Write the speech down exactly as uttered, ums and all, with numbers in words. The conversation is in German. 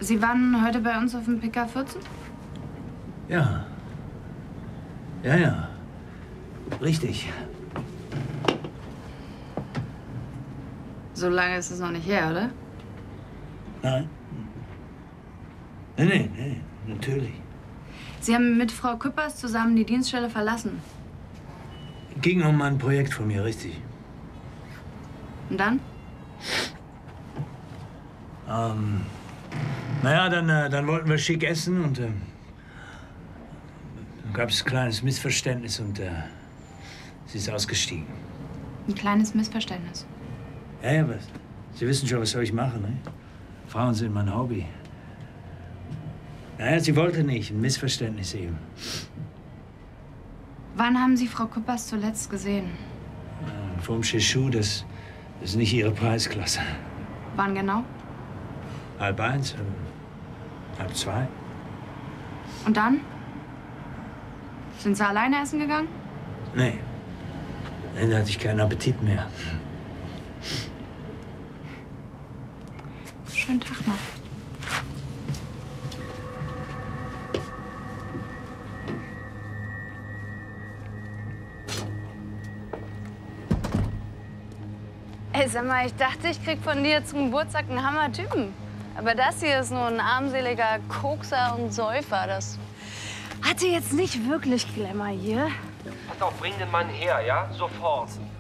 Sie waren heute bei uns auf dem P K vierzehn? Ja. Ja, ja. Richtig. So lange ist es noch nicht her, oder? Nein. Nee, nee, nee, natürlich. Sie haben mit Frau Küppers zusammen die Dienststelle verlassen. Ging um ein Projekt von mir, richtig. Und dann? Ähm, naja, dann, äh, dann wollten wir schick essen und äh, dann gab es ein kleines Missverständnis und äh, sie ist ausgestiegen. Ein kleines Missverständnis. Ja, ja, was? Sie wissen schon, was soll ich machen, ne? Frauen sind mein Hobby. Naja, sie wollte nicht, ein Missverständnis eben. Wann haben Sie Frau Küppers zuletzt gesehen? Äh, vom Sheshu, das, das ist nicht ihre Preisklasse. Wann genau? Halb eins, äh, halb zwei. Und dann? Sind Sie alleine essen gegangen? Nee. Dann hatte ich keinen Appetit mehr. Schönen Tag noch. Ey, sag mal, ich dachte, ich krieg von dir zum Geburtstag einen Hammer-Typen. Aber das hier ist nur ein armseliger Kokser und Säufer. Das hatte jetzt nicht wirklich Glamour hier. Pass auf, bring den Mann her, ja? Sofort.